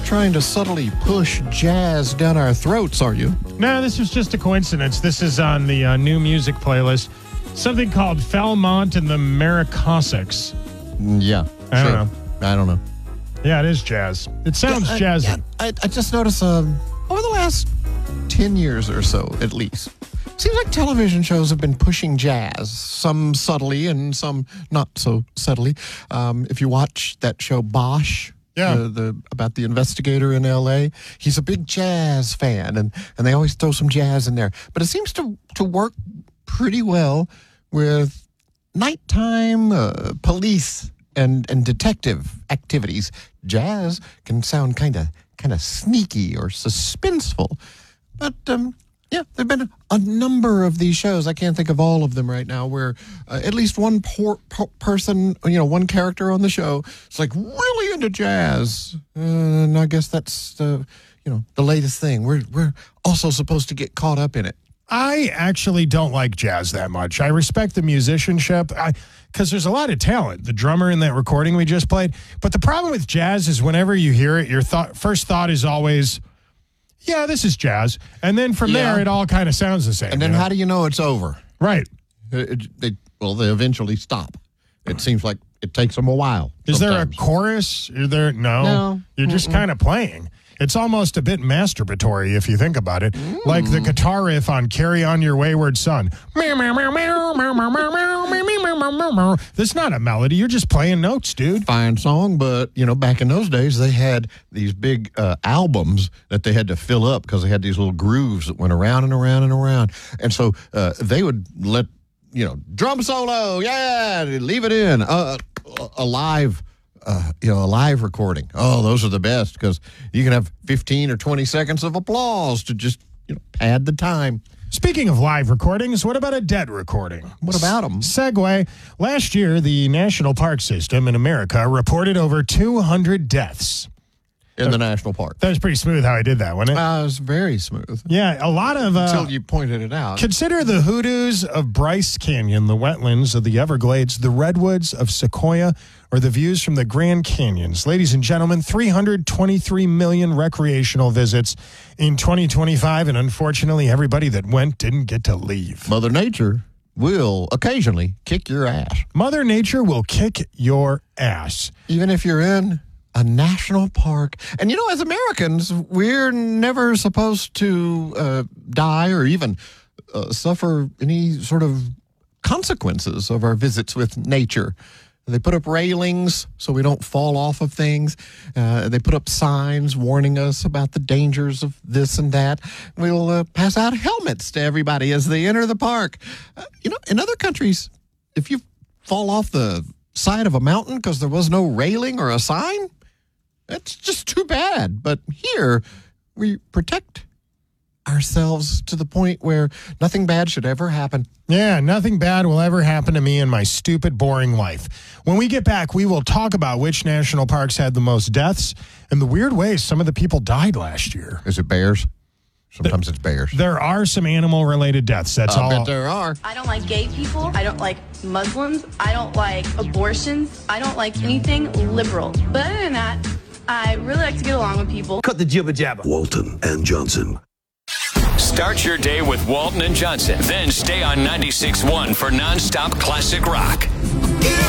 trying to subtly push jazz down our throats, are you? No, this was just a coincidence. This is on the new music playlist. Something called Felmont and the Maracosics. Yeah. I don't know. I don't know. Yeah, it is jazz. It sounds jazzy. Yeah, I just noticed over the last 10 years or so, at least, seems like television shows have been pushing jazz, some subtly and some not so subtly. If you watch that show Bosch, about the investigator in L.A., he's a big jazz fan, and they always throw some jazz in there. But it seems to work pretty well with nighttime police and detective activities. Jazz can sound kind of sneaky or suspenseful. But, there have been a number of these shows. I can't think of all of them right now where at least one person, one character on the show is like really into jazz. And I guess that's, the latest thing. We're also supposed to get caught up in it. I actually don't like jazz that much. I respect the musicianship because there's a lot of talent. The drummer in that recording we just played. But the problem with jazz is whenever you hear it, your first thought is always, yeah, this is jazz. And then from there, it all kind of sounds the same. And then how do you know it's over? Right. They eventually stop. It seems like it takes them a while. Is there a chorus? No. You're just kind of playing. It's almost a bit masturbatory if you think about it. Like the guitar riff on Carry On Your Wayward Son. That's not a melody. You're just playing notes, dude. Fine song, but, back in those days, they had these big albums that they had to fill up because they had these little grooves that went around and around and around. And so they would let, drum solo, leave it in. A live recording. Oh, those are the best because you can have 15 or 20 seconds of applause to just, pad the time. Speaking of live recordings, what about a dead recording? What about them? Segue. Last year, the National Park System in America reported over 200 deaths. In the national park. That was pretty smooth how I did that, wasn't it? It was very smooth. Yeah, a lot of... until you pointed it out. Consider the hoodoos of Bryce Canyon, the wetlands of the Everglades, the redwoods of Sequoia, or the views from the Grand Canyons. Ladies and gentlemen, 323 million recreational visits in 2025, and unfortunately, everybody that went didn't get to leave. Mother Nature will occasionally kick your ass. Mother Nature will kick your ass. Even if you're in a national park. And, as Americans, we're never supposed to die or even suffer any sort of consequences of our visits with nature. They put up railings so we don't fall off of things. They put up signs warning us about the dangers of this and that. We'll pass out helmets to everybody as they enter the park. In other countries, if you fall off the side of a mountain because there was no railing or a sign, that's just too bad. But here, we protect ourselves to the point where nothing bad should ever happen. Yeah, nothing bad will ever happen to me in my stupid, boring life. When we get back, we will talk about which national parks had the most deaths and the weird ways some of the people died last year. Is it bears? Sometimes it's bears. There are some animal-related deaths. That's all. I bet there are. I don't like gay people. I don't like Muslims. I don't like abortions. I don't like anything liberal. But other than that, I really like to get along with people. Cut the jibber jabber. Walton and Johnson. Start your day with Walton and Johnson. Then stay on 96.1 for nonstop classic rock.